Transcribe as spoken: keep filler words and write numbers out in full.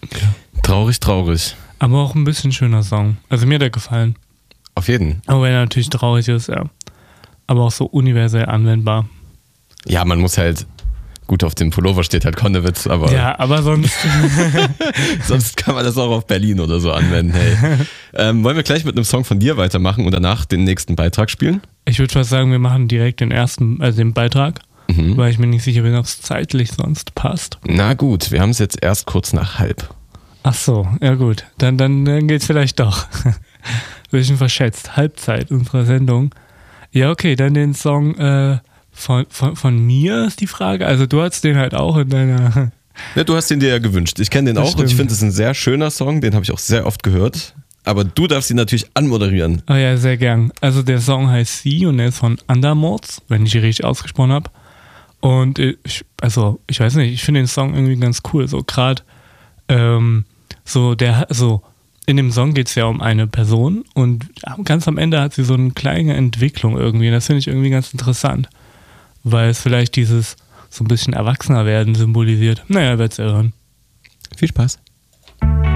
Ja. Traurig, traurig. Aber auch ein bisschen schöner Song. Also mir hat er gefallen. Auf jeden. Aber wenn er natürlich traurig ist, ja. Aber auch so universell anwendbar. Ja, man muss halt, gut, auf dem Pullover steht halt Konnewitz, aber... Ja, aber sonst... sonst kann man das auch auf Berlin oder so anwenden, hey. Ähm, wollen wir gleich mit einem Song von dir weitermachen und danach den nächsten Beitrag spielen? Ich würde fast sagen, wir machen direkt den ersten, also den Beitrag, mhm. weil ich mir nicht sicher bin, ob es zeitlich sonst passt. Na gut, wir haben es jetzt erst kurz nach halb. Ach so, ja gut, dann, dann, dann geht's vielleicht doch. Bisschen verschätzt, Halbzeit unserer Sendung. Ja, okay, dann den Song äh, von, von, von mir ist die Frage. Also du hast den halt auch in deiner... Ja, du hast den dir ja gewünscht. Ich kenne den das auch stimmt. Und ich finde es ein sehr schöner Song, den habe ich auch sehr oft gehört. Aber du darfst ihn natürlich anmoderieren. Oh ja, sehr gern. Also der Song heißt Sie und er ist von Undermods, wenn ich ihn richtig ausgesprochen habe. Und ich, also ich weiß nicht, ich finde den Song irgendwie ganz cool. So gerade ähm, so der, so in dem Song geht es ja um eine Person und ganz am Ende hat sie so eine kleine Entwicklung irgendwie. Und das finde ich irgendwie ganz interessant, weil es vielleicht dieses so ein bisschen Erwachsener werden symbolisiert. Naja, wird's ja hören. Viel Spaß.